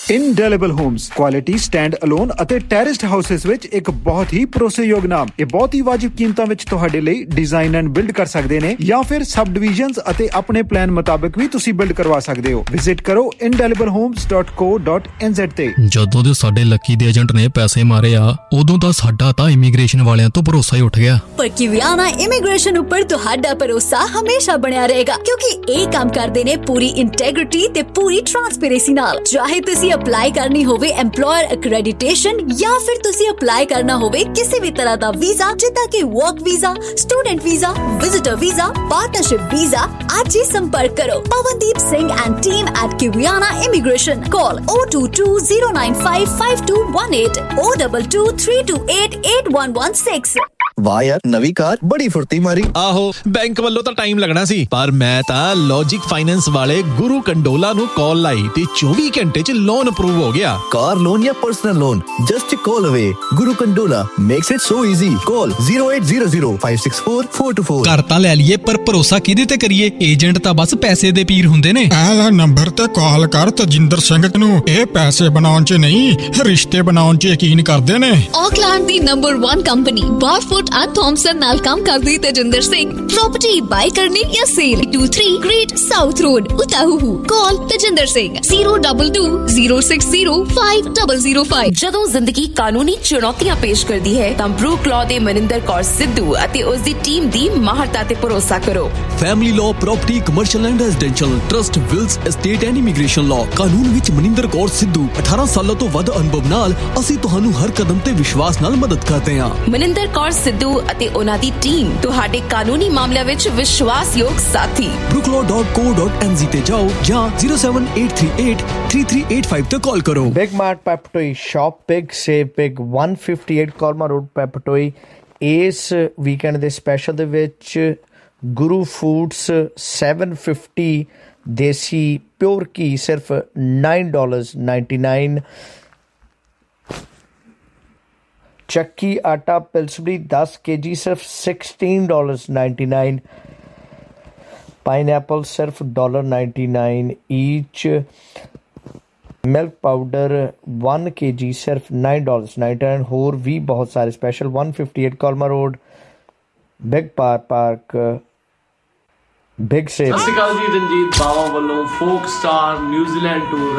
ਇੰਡੈਲੀਬਲ homes quality stand alone ਅਤੇ ਟੈਰੇਸਡ houses ਵਿੱਚ ਇੱਕ ਬਹੁਤ ਹੀ ਭਰੋਸੇਯੋਗ ਨਾਮ। ਇਹ ਬਹੁਤ ਹੀ ਵਾਜਿਬ ਕੀਮਤਾਂ ਵਿੱਚ ਤੁਹਾਡੇ ਲਈ ਡਿਜ਼ਾਈਨ ਐਂਡ ਬਿਲਡ ਕਰ ਸਕਦੇ ਨੇ ਜਾਂ ਫਿਰ ਸਬ ਡਿਵੀਜ਼ਨਸ ਅਤੇ ਆਪਣੇ ਪਲਾਨ ਮੁਤਾਬਕ ਵੀ ਤੁਸੀਂ ਬਿਲਡ ਕਰਵਾ ਸਕਦੇ ਹੋ। ਵਿਜ਼ਿਟ ਕਰੋ indelibalhomes.co.nz ਤੇ। ਜਦੋਂ ਦੇ ਸਾਡੇ ਲੱਕੀ ਦੇ ਏਜੰਟ ਨੇ ਪੈਸੇ ਮਾਰੇ ਆ ਉਦੋਂ ਤਾਂ ਸਾਡਾ ਤਾਂ ਇਮੀਗ੍ਰੇਸ਼ਨ ਵਾਲਿਆਂ ਤੋਂ ਭਰੋਸਾ ਹੀ ਉੱਠ ਗਿਆ। ਪਰ ਕਿਵਿਆਨਾ ਇਮੀਗ੍ਰੇਸ਼ਨ ਉੱਪਰ ਤੁਹਾਡਾ ਭਰੋਸਾ ਹਮੇਸ਼ਾ ਬਣਿਆ ਰਹੇਗਾ ਕਿਉਂਕਿ ਇਹ ਕੰਮ ਕਰਦੇ ਨੇ ਪੂਰੀ ਇੰਟੈਗ੍ਰਿਟੀ ਤੇ ਪੂਰੀ ਟ੍ਰਾਂਸਪੇਰੈਂਸੀ ਨਾਲ। ਚਾਹੇ ਤੁਸੀਂ ਅਪਲਾਈ ਕਰਨੀ ਹੋਵੇ ਐਮਪਲੋਇਰ ਅਕ੍ਰੈਡੀਟੇਸ਼ਨ ਜਾਂ ਫਿਰ ਤੁਸੀਂ ਅਪਲਾਈ ਕਰਨਾ ਹੋਵੇ ਕਿਸੇ ਵੀ ਤਰ੍ਹਾਂ ਦਾ ਵੀਜ਼ਾ ਜਿੱਦਾਂ ਕਿ work visa, student visa, visitor visa, partnership visa, ਅੱਜ ਹੀ ਸੰਪਰਕ ਕਰੋ Pawandeep Singh and team at ਕਿਵਿਆਨਾ immigration. ਕਾਲ 022-095-5218 022-328-8116। वाह यार नवी कार बड़ी फुर्ती मारी। आहो बैंक वालों तो टाइम लगना सी पर मैं ता लॉजिक फाइनेंस वाले गुरु कंडोला नु कॉल लाई ते 24 घंटे च लोन अप्रूव हो गया। कार लोन या personal loan just call away. Guru Kandola makes it so easy. Call 08005644424। कर ता ले लिए पर भरोसा किदे ते करिए? एजेंट ता बस पैसे दे पीर हुंदे ने। आला नंबर ते कॉल कर तजिंदर सिंह नू। ए पैसे बनाउण च नहीं रिश्ते बनाउण च यकीन करदे ने। Auckland the number 1 company बारफुट and Thomson नाल काम करदी तजिंदर सिंह। प्रॉपर्टी बाय करनी या cell 23 great south road उताहू। Call Tajinder Singh 022-060-5005। ਜਦੋਂ ਜ਼ਿੰਦਗੀ ਕਾਨੂੰਨੀ ਚੁਣੌਤੀਆਂ ਪੇਸ਼ ਕਰਦੀ ਹੈ ਤਾਂ ਬਰੂਕ ਲਾਅ ਦੇ ਮਨਿੰਦਰ ਕੌਰ ਸਿੱਧੂ ਅਤੇ ਉਸ ਦੀ ਟੀਮ ਦੀ ਮਾਹਰਤਾ ਤੇ ਭਰੋਸਾ ਕਰੋ। Family law, property, commercial and residential, trust, Wills, estate and immigration law. कानून विच मनिंदर कौर सिद्धू 18 ਸਾਲਾਂ ਤੋਂ ਵੱਧ ਅਨੁਭਵ ਨਾਲ ਅਸੀਂ ਤੁਹਾਨੂੰ ਹਰ ਕਦਮ ਤੇ ਵਿਸ਼ਵਾਸ ਨਾਲ ਮਦਦ ਕਰਦੇ ਹਾਂ। ਮਨਿੰਦਰ ਕੌਰ ਸਿੱਧੂ ਅਤੇ ਉਹਨਾਂ ਦੀ ਟੀਮ ਤੁਹਾਡੇ ਕਾਨੂੰਨੀ ਮਾਮਲਿਆਂ ਵਿੱਚ ਵਿਸ਼ਵਾਸਯੋਗ ਸਾਥੀ। brookelaw.co.nz ਤੇ ਜਾਓ ਜਾਂ 078383385 ਤੇ ਕਾਲ ਕਰੋ। Big mart ਪੈਪਟੋਈ shop big save big 158 ਕੋਲਮਾ road ਪੈਪਟੋਈ। ਇਸ ਵੀਕਐਂਡ ਦੇ ਸਪੈਸ਼ਲ ਦੇ ਵਿੱਚ ਗੁਰੂ ਫੂਡਸ 750 ਦੇਸੀ ਪਿਓਰ ਘੀ ਸਿਰਫ $9.99। ਚੱਕੀ ਆਟਾ ਪਿਲਸਬਰੀ 10 kg ਸਿਰਫ $16.99। ਪਾਈਨਐਪਲ ਸਿਰਫ $1.99 ਈਚ। ਮਿਲਕ ਪਾਊਡਰ 1 kg ਸਿਰਫ $9.99। ਹੋਰ ਵੀ ਬਹੁਤ ਸਾਰੇ special 158 ਕੋਲਮਾ road big park big save. ਸਤਿ ਸ਼੍ਰੀ ਅਕਾਲ ਜੀ, ਰਣਜੀਤ ਬਾਵਾ ਵੱਲੋਂ ਫੋਕ ਸਟਾਰ ਨਿਊਜ਼ੀਲੈਂਡ ਟੂਰ